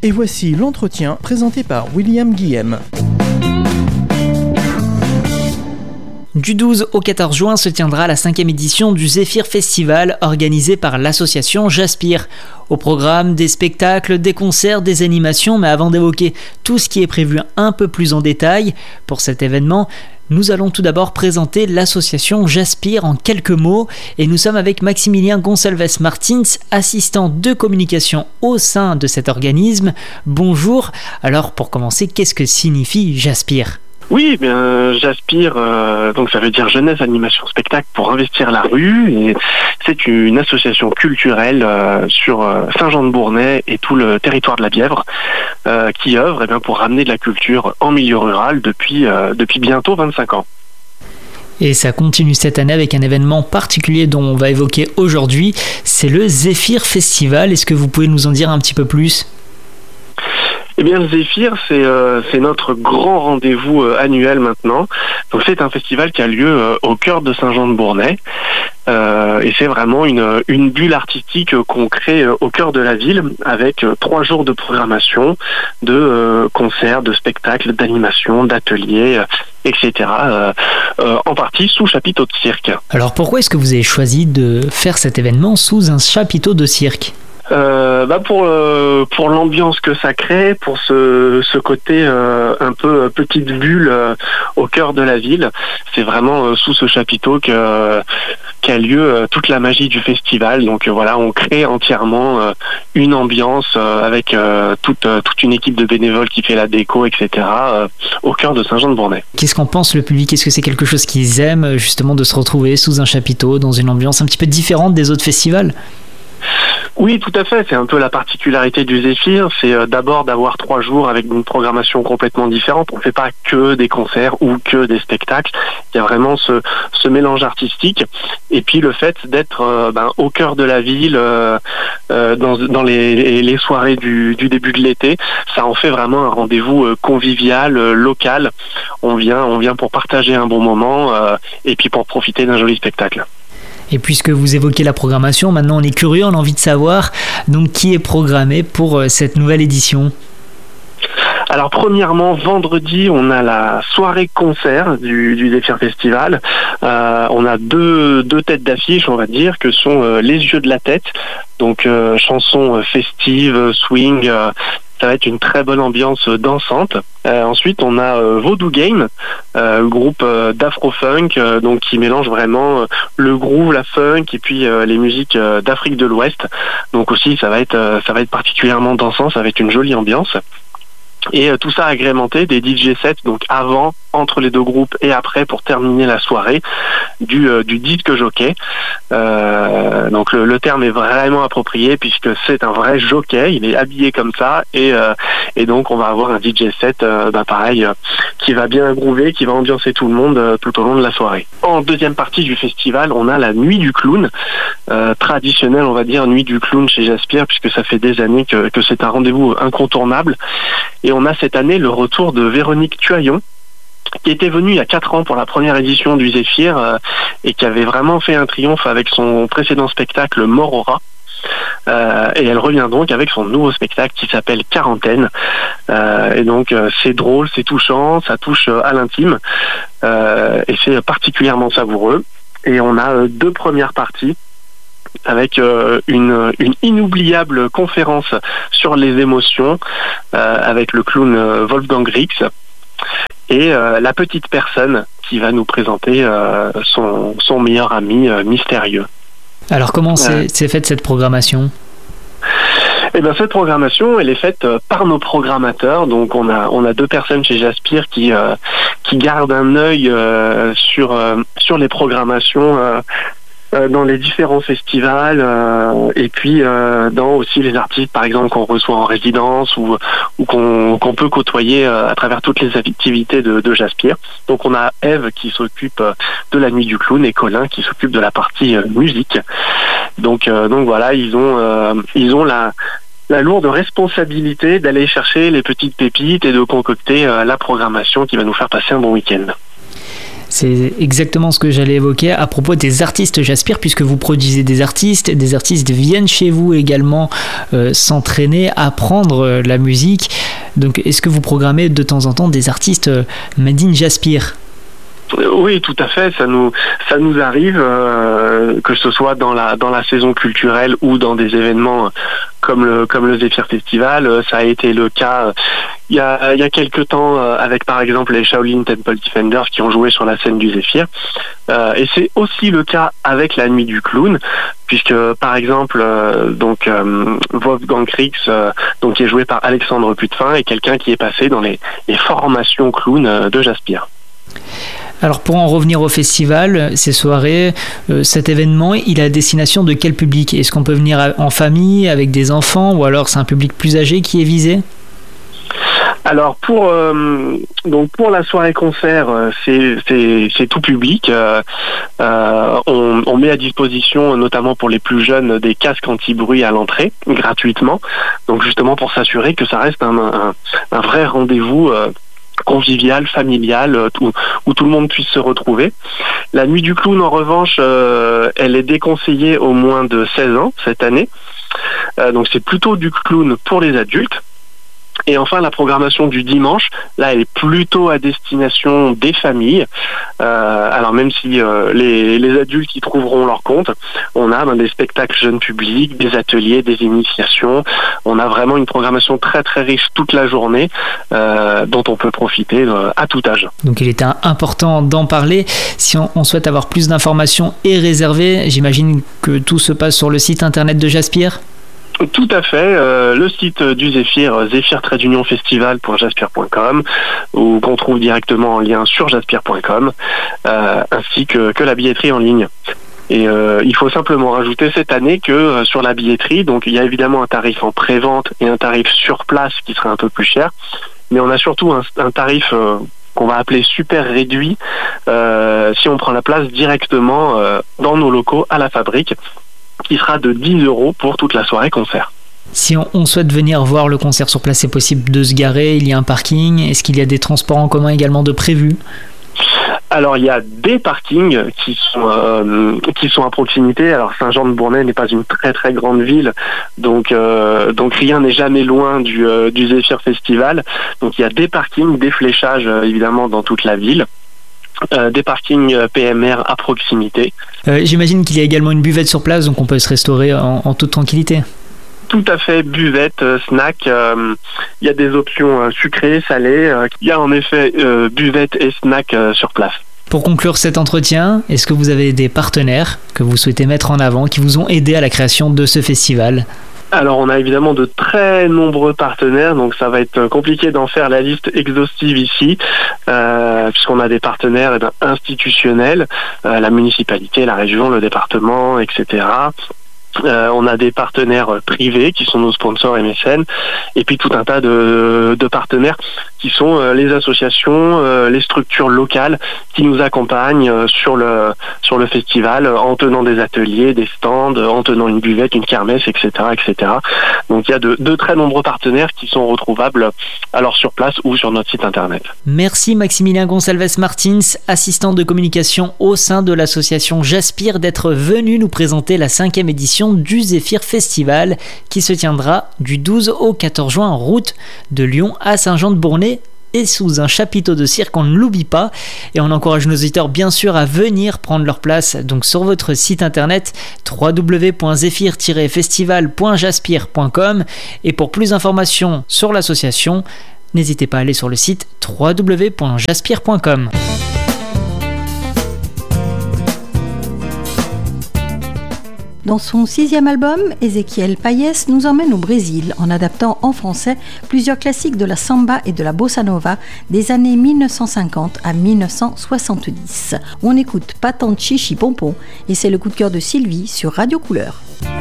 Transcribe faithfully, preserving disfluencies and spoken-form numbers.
Et voici l'entretien présenté par William Guillem. Du douze au quatorze juin se tiendra la cinquième édition du Zéphyr Festival organisé par l'association Jaspire. Au programme, des spectacles, des concerts, des animations, mais avant d'évoquer tout ce qui est prévu un peu plus en détail pour cet événement, nous allons tout d'abord présenter l'association Jaspire en quelques mots et nous sommes avec Maximilien Gonçalves Martins, assistant de communication au sein de cet organisme. Bonjour, alors pour commencer, qu'est-ce que signifie Jaspire ? Oui, bien Jaspire, euh, donc ça veut dire Jeunesse Animation Spectacle pour investir la rue, et c'est une association culturelle euh, sur euh, Saint-Jean-de-Bournay et tout le territoire de la Bièvre euh, qui œuvre eh bien, pour ramener de la culture en milieu rural depuis, euh, depuis bientôt vingt-cinq ans. Et ça continue cette année avec un événement particulier dont on va évoquer aujourd'hui, c'est le Zéphyr Festival. Est-ce que vous pouvez nous en dire un petit peu plus ? Eh bien, le Zéphyr, c'est, euh, c'est notre grand rendez-vous euh, annuel maintenant. Donc, c'est un festival qui a lieu euh, au cœur de Saint-Jean-de-Bournay. Euh, et c'est vraiment une, une bulle artistique euh, qu'on crée euh, au cœur de la ville avec euh, trois jours de programmation, de euh, concerts, de spectacles, d'animations, d'ateliers, euh, et cetera. Euh, euh, en partie sous chapiteau de cirque. Alors, pourquoi est-ce que vous avez choisi de faire cet événement sous un chapiteau de cirque ? Euh, bah pour euh, pour l'ambiance que ça crée, pour ce ce côté euh, un peu petite bulle euh, au cœur de la ville, c'est vraiment euh, sous ce chapiteau que euh, qu'a lieu euh, toute la magie du festival. Donc euh, voilà, on crée entièrement euh, une ambiance euh, avec euh, toute euh, toute une équipe de bénévoles qui fait la déco, et cetera. Euh, au cœur de Saint-Jean-de-Bournay. Qu'est-ce qu'en pense le public ? Est-ce que c'est quelque chose qu'ils aiment justement de se retrouver sous un chapiteau dans une ambiance un petit peu différente des autres festivals ? Oui, tout à fait. C'est un peu la particularité du Zéphyr. C'est euh, d'abord d'avoir trois jours avec une programmation complètement différente. On ne fait pas que des concerts ou que des spectacles. Il y a vraiment ce, ce mélange artistique. Et puis le fait d'être euh, ben, au cœur de la ville, euh, euh, dans, dans les, les soirées du, du début de l'été, ça en fait vraiment un rendez-vous euh, convivial, euh, local. On vient, on vient pour partager un bon moment euh, et puis pour profiter d'un joli spectacle. Et puisque vous évoquez la programmation, maintenant on est curieux, on a envie de savoir donc qui est programmé pour cette nouvelle édition. Alors premièrement, vendredi, on a la soirée concert du, du Zéphyr Festival. Euh, on a deux, deux têtes d'affiche, on va dire, que sont euh, Les Yeux de la Tête, donc euh, chansons festives, swing. Euh, Ça va être une très bonne ambiance dansante. Euh, ensuite, on a euh, Voodoo Game, euh, groupe euh, d'afro-funk, euh, donc qui mélange vraiment euh, le groove, la funk et puis euh, les musiques euh, d'Afrique de l'Ouest. Donc aussi, ça va être euh, ça va être particulièrement dansant, ça va être une jolie ambiance. Et euh, tout ça agrémenté des D J sets, donc avant, entre les deux groupes et après pour terminer la soirée, du, euh, du disque jockey. Euh, donc le, le terme est vraiment approprié puisque c'est un vrai jockey, il est habillé comme ça et, euh, et donc on va avoir un D J set euh, bah pareil euh, qui va bien groover, qui va ambiancer tout le monde euh, tout au long de la soirée. En deuxième partie du festival, on a la nuit du clown, euh, traditionnelle on va dire nuit du clown chez Jaspire puisque ça fait des années que, que c'est un rendez-vous incontournable. Et on a cette année le retour de Véronique Tuaillon, qui était venue il y a quatre ans pour la première édition du Zéphyr euh, et qui avait vraiment fait un triomphe avec son précédent spectacle Morora. Euh, et elle revient donc avec son nouveau spectacle qui s'appelle Quarantaine. Euh, et donc euh, c'est drôle, c'est touchant, ça touche euh, à l'intime euh, et c'est particulièrement savoureux. Et on a euh, deux premières parties avec euh, une, une inoubliable conférence sur les émotions euh, avec le clown euh, Wolfgang Rix et euh, la petite personne qui va nous présenter euh, son, son meilleur ami euh, mystérieux. Alors comment c'est, euh, c'est faite cette programmation ? Eh bien, cette programmation, elle est faite euh, par nos programmateurs. Donc, on a on a deux personnes chez Jaspire qui euh, qui gardent un œil euh, sur euh, sur les programmations. Euh, dans les différents festivals euh, et puis euh, dans aussi les artistes par exemple qu'on reçoit en résidence ou, ou qu'on, qu'on peut côtoyer euh, à travers toutes les activités de, de Jaspire. Donc on a Eve qui s'occupe de la nuit du clown et Colin qui s'occupe de la partie euh, musique. Donc euh, donc voilà, ils ont euh, ils ont la la lourde responsabilité d'aller chercher les petites pépites et de concocter euh, la programmation qui va nous faire passer un bon week-end. C'est exactement ce que j'allais évoquer à propos des artistes Jaspir, puisque vous produisez des artistes, des artistes viennent chez vous également euh, s'entraîner, apprendre euh, la musique. Donc est-ce que vous programmez de temps en temps des artistes euh, made in Jaspir ? Oui, tout à fait. Ça nous ça nous arrive euh, que ce soit dans la dans la saison culturelle ou dans des événements comme le comme le Zephyr Festival. Ça a été le cas euh, il y a il y a quelques temps euh, avec par exemple les Shaolin Temple Defenders qui ont joué sur la scène du Zephyr. Euh, et c'est aussi le cas avec la Nuit du Clown, puisque par exemple euh, donc euh, Wolfgang Kriegs, euh, donc qui est joué par Alexandre Putefin, est quelqu'un qui est passé dans les les formations clown euh, de Jaspir. Alors pour en revenir au festival, ces soirées, euh, cet événement, il a destination de quel public ? Est-ce qu'on peut venir en famille, avec des enfants, ou alors c'est un public plus âgé qui est visé ? Alors pour euh, donc pour la soirée concert, euh, c'est c'est c'est tout public. Euh, euh, on, on met à disposition, notamment pour les plus jeunes, des casques anti-bruit à l'entrée gratuitement. Donc justement pour s'assurer que ça reste un un, un vrai rendez-vous Euh, convivial, familial, tout, où tout le monde puisse se retrouver. La Nuit du Clown, en revanche, euh, elle est déconseillée aux moins de seize ans cette année. Euh, donc c'est plutôt du clown pour les adultes. Et enfin, la programmation du dimanche, là, elle est plutôt à destination des familles. Euh, alors même si euh, les, les adultes y trouveront leur compte, on a ben, des spectacles jeunes publics, des ateliers, des initiations. On a vraiment une programmation très très riche toute la journée euh, dont on peut profiter euh, à tout âge. Donc il était important d'en parler. Si on, on souhaite avoir plus d'informations et réserver, j'imagine que tout se passe sur le site internet de Jaspir ? Tout à fait. Euh, le site du Zephyr, zephyr tiret union festival point jaspir point com, ou qu'on trouve directement en lien sur jaspir point com, euh, ainsi que, que la billetterie en ligne. Et euh, il faut simplement rajouter cette année que euh, sur la billetterie, donc il y a évidemment un tarif en pré-vente et un tarif sur place qui serait un peu plus cher, mais on a surtout un, un tarif euh, qu'on va appeler super réduit euh, si on prend la place directement euh, dans nos locaux à la fabrique, qui sera de dix euros pour toute la soirée concert. Si on, on souhaite venir voir le concert sur place, c'est possible de se garer, il y a un parking, est-ce qu'il y a des transports en commun également de prévus ? Alors il y a des parkings qui sont euh, qui sont à proximité. Alors Saint-Jean-de-Bournay n'est pas une très très grande ville, donc euh, donc rien n'est jamais loin du euh, du Zephyr Festival. Donc il y a des parkings, des fléchages euh, évidemment dans toute la ville. Euh, des parkings P M R à proximité. Euh, j'imagine qu'il y a également une buvette sur place, donc on peut se restaurer en, en toute tranquillité. Tout à fait, buvette, euh, snack. Il euh, y a des options euh, sucrées, salées. Il euh, y a en effet euh, buvette et snack euh, sur place. Pour conclure cet entretien, est-ce que vous avez des partenaires que vous souhaitez mettre en avant, qui vous ont aidé à la création de ce festival ? Alors on a évidemment de très nombreux partenaires, donc ça va être compliqué d'en faire la liste exhaustive ici, euh, puisqu'on a des partenaires eh bien, institutionnels, euh, la municipalité, la région, le département, et cetera. Euh, on a des partenaires privés qui sont nos sponsors et mécènes, et puis tout un tas de, de partenaires qui sont euh, les associations, euh, les structures locales qui nous accompagnent euh, sur le sur le festival euh, en tenant des ateliers, des stands, euh, en tenant une buvette, une kermesse, et cetera, et cetera. Donc il y a de, de très nombreux partenaires qui sont retrouvables alors sur place ou sur notre site internet. Merci Maximilien Gonçalves Martins, assistant de communication au sein de l'association Jaspir, d'être venu nous présenter la cinquième édition du Zephyr Festival qui se tiendra du douze au quatorze juin en route de Lyon à Saint-Jean-de-Bournay et sous un chapiteau de cirque, on ne l'oublie pas. Et on encourage nos auditeurs bien sûr à venir prendre leur place donc sur votre site internet w w w point zephyr tiret festival point jaspir point com, et pour plus d'informations sur l'association, n'hésitez pas à aller sur le site w w w point jaspir point com. Dans son sixième album, Ezequiel Payès nous emmène au Brésil en adaptant en français plusieurs classiques de la samba et de la bossa nova des années mille neuf cent cinquante à mille neuf cent soixante-dix. On écoute Patente Chichi Pompon et c'est le coup de cœur de Sylvie sur Radio Couleur.